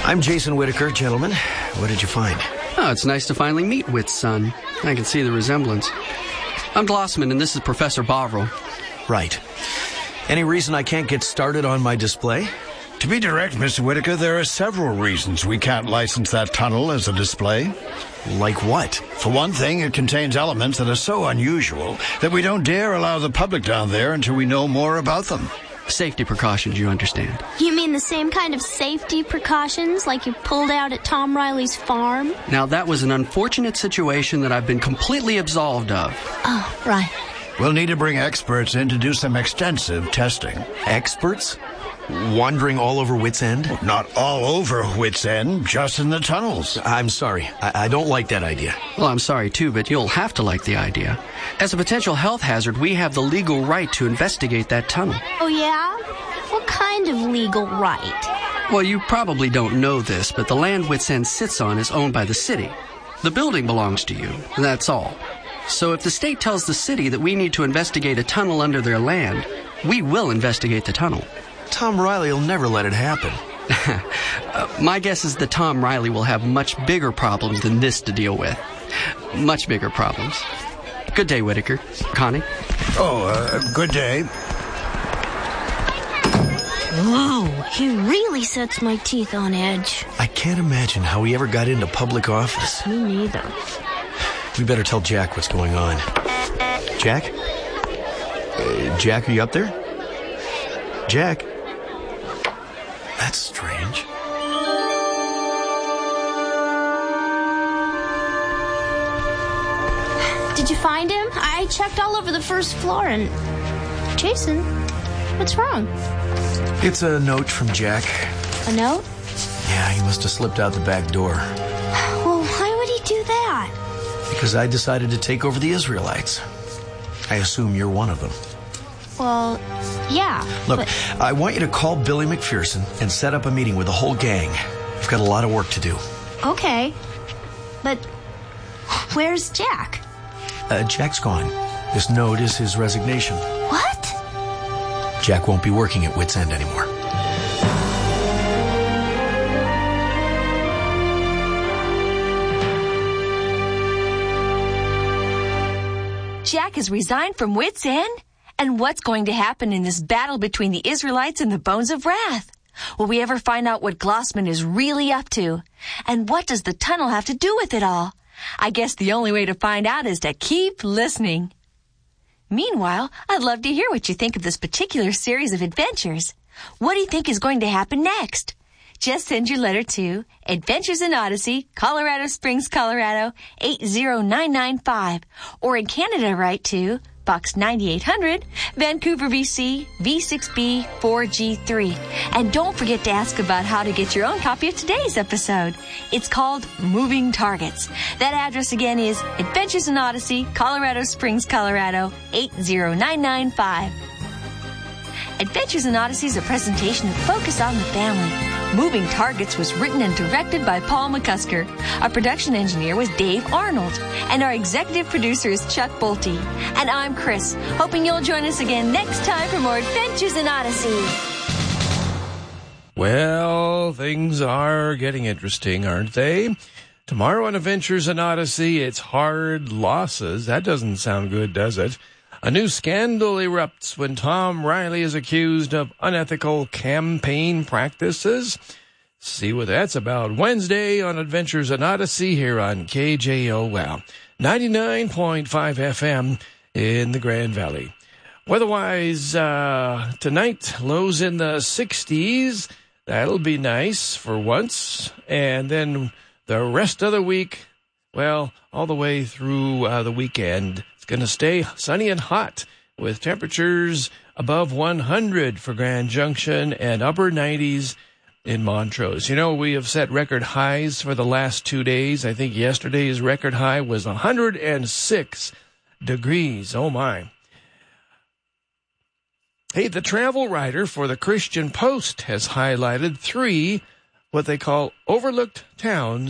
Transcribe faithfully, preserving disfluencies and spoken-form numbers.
I'm Jason Whitaker, gentlemen. What did you find? Oh, it's nice to finally meet Whit's son. I can see the resemblance. I'm Glossman, and this is Professor Bovril. Right. Any reason I can't get started on my display? To be direct, Mister Whitaker, there are several reasons we can't license that tunnel as a display. Like what? For one thing, it contains elements that are so unusual that we don't dare allow the public down there until we know more about them. Safety precautions, you understand. You mean the same kind of safety precautions like you pulled out at Tom Riley's farm? Now, that was an unfortunate situation that I've been completely absolved of. Oh, right. We'll need to bring experts in to do some extensive testing. Experts? Wandering all over Whit's End? Not all over Whit's End, just in the tunnels. I'm sorry. I, I don't like that idea. Well, I'm sorry, too, but you'll have to like the idea. As a potential health hazard, we have the legal right to investigate that tunnel. Oh, yeah? What kind of legal right? Well, you probably don't know this, but the land Whit's End sits on is owned by the city. The building belongs to you, that's all. So if the state tells the city that we need to investigate a tunnel under their land, we will investigate the tunnel. Tom Riley will never let it happen. uh, my guess is that Tom Riley will have much bigger problems than this to deal with. Much bigger problems. Good day, Whitaker. Connie? Oh, uh, good day. Whoa, he really sets my teeth on edge. I can't imagine how he ever got into public office. Me neither. We better tell Jack what's going on. Jack? Uh, Jack, are you up there? Jack? That's strange. Did you find him? I checked all over the first floor and... Jason, what's wrong? It's a note from Jack. A note? Yeah, he must have slipped out the back door. Well, why would he do that? Because I decided to take over the Israelites. I assume you're one of them. Well, yeah. Look, but... I want you to call Billy McPherson and set up a meeting with the whole gang. We've got a lot of work to do. Okay. But where's Jack? Uh, Jack's gone. This note is his resignation. What? Jack won't be working at Whit's End anymore. Jack has resigned from Whit's End? And what's going to happen in this battle between the Israelites and the Bones of Wrath? Will we ever find out what Glossman is really up to? And what does the tunnel have to do with it all? I guess the only way to find out is to keep listening. Meanwhile, I'd love to hear what you think of this particular series of adventures. What do you think is going to happen next? Just send your letter to Adventures in Odyssey, Colorado Springs, Colorado, eight zero nine nine five. Or in Canada, write to Box ninety-eight hundred, Vancouver, B C, V six B four G three. And don't forget to ask about how to get your own copy of today's episode. It's called Moving Targets. That address again is Adventures in Odyssey, Colorado Springs, Colorado, eight zero nine nine five. Adventures in Odyssey is a presentation of Focus on the Family. Moving Targets was written and directed by Paul McCusker. Our production engineer was Dave Arnold. And our executive producer is Chuck Bolte. And I'm Chris, hoping you'll join us again next time for more Adventures in Odyssey. Well, things are getting interesting, aren't they? Tomorrow on Adventures in Odyssey, it's hard losses. That doesn't sound good, does it? A new scandal erupts when Tom Riley is accused of unethical campaign practices. See what that's about Wednesday on Adventures in Odyssey here on K J O, wow, ninety-nine point five F M in the Grand Valley. Weather-wise, uh, tonight, lows in the sixties. That'll be nice for once. And then the rest of the week, well, all the way through uh, the weekend, it's going to stay sunny and hot with temperatures above one hundred for Grand Junction and upper nineties in Montrose. You know, we have set record highs for the last two days. I think yesterday's record high was one hundred six degrees. Oh, my. Hey, the travel writer for the Christian Post has highlighted three what they call overlooked towns